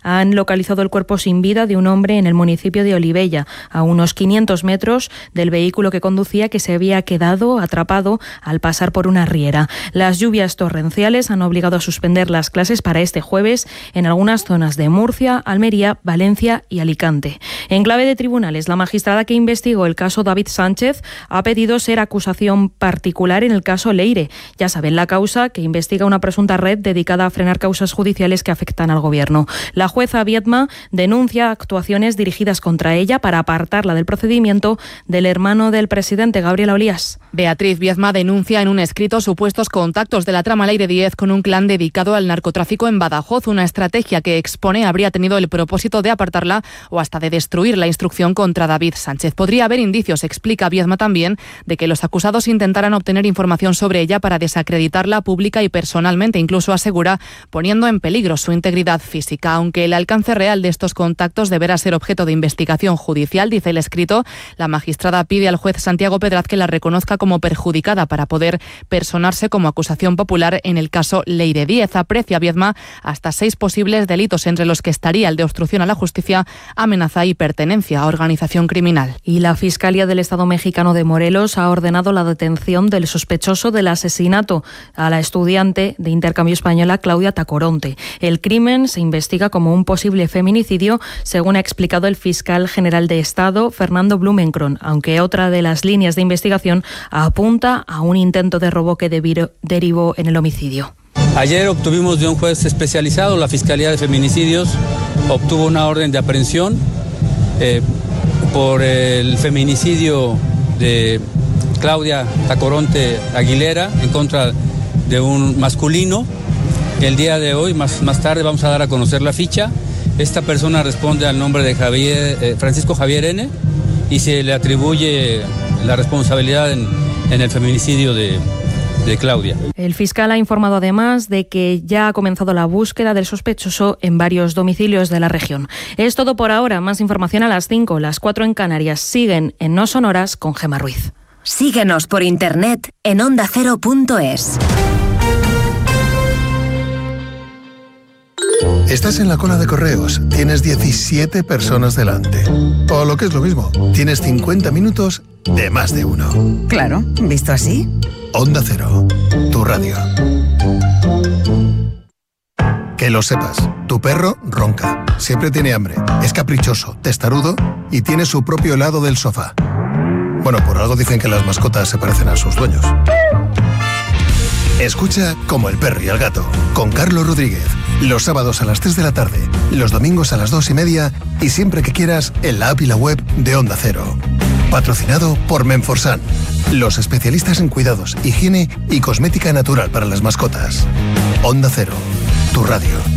han localizado el cuerpo sin vida de un hombre en el municipio de Olivella, a unos 500 metros del vehículo que conducía, que se había quedado atrapado al pasar por una riera. Las lluvias torrenciales han obligado a suspender las clases para este jueves en algunas zonas de Murcia, Almería, Valencia y Alicante. En clave de tribunales, la magistrada que investigó el caso David Sánchez ha pedido ser acusación particular en el caso Leire. Ya saben, la causa que investiga una presunta red dedicada a frenar causas judiciales que afectan al Gobierno. La jueza Viedma denuncia actuaciones dirigidas contra ella para apartarla del procedimiento del hermano del presidente, Gabriel Olías. Beatriz Viedma denuncia en un escrito supuestos contactos de la trama Leire 10 con un clan dedicado al narcotráfico en Badajoz, una estrategia que expone habría tenido el propósito de apartarla o hasta de destruir la instrucción contra David Sánchez. Podría haber indicios, explica Viedma también, de que los acusados intentaran obtener información sobre ella para desacreditarla pública y personalmente, incluso asegura, poniendo en peligro su integridad física. Aunque el alcance real de estos contactos deberá ser objeto de investigación judicial, dice el escrito, la magistrada pide al juez Santiago Pedraz que la reconozca como perjudicada para poder personarse como acusación popular en el caso Leire 10. Aprecia Viedma hasta 6 posibles delitos, entre los que estaría el de obstrucción a la justicia, amenaza y pertenencia a organización criminal. Y la Fiscalía del Estado mexicano de Morelos ha ordenado la detención del sospechoso del asesinato a la estudiante de intercambio española Claudia Tacoronte. El crimen se investiga como un posible feminicidio, según ha explicado el fiscal general de Estado, Fernando Blumenkron, aunque otra de las líneas de investigación apunta a un intento de robo que derivó en el homicidio. Ayer obtuvimos de un juez especializado, la Fiscalía de Feminicidios obtuvo una orden de aprehensión por el feminicidio de Claudia Tacoronte Aguilera en contra de un masculino. El día de hoy, más tarde, vamos a dar a conocer la ficha. Esta persona responde al nombre de Francisco Javier N. y se le atribuye la responsabilidad en el feminicidio de Claudia. El fiscal ha informado además de que ya ha comenzado la búsqueda del sospechoso en varios domicilios de la región. Es todo por ahora. Más información a las 5, las 4 en Canarias. Siguen en No Sonoras con Gemma Ruiz. Síguenos por internet en ondacero.es. Estás en la cola de correos, tienes 17 personas delante. O lo que es lo mismo, tienes 50 minutos de más de uno. Claro, visto así. Onda Cero, tu radio. Que lo sepas, tu perro ronca, siempre tiene hambre, es caprichoso, testarudo y tiene su propio lado del sofá. Bueno, por algo dicen que las mascotas se parecen a sus dueños. Escucha Como el perro y el gato, con Carlos Rodríguez. Los sábados a las 3 de la tarde, los domingos a las 2:30 y siempre que quieras en la app y la web de Onda Cero. Patrocinado por Menforsan, los especialistas en cuidados, higiene y cosmética natural para las mascotas. Onda Cero, tu radio.